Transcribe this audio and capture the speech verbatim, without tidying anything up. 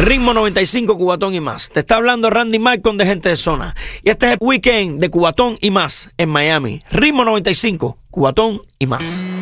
Ritmo noventa y cinco, Cubatón y más. Te está hablando Randy Malcolm de Gente de Zona. Y este es el weekend de Cubatón y más en Miami. Ritmo noventa y cinco, Cubatón y más.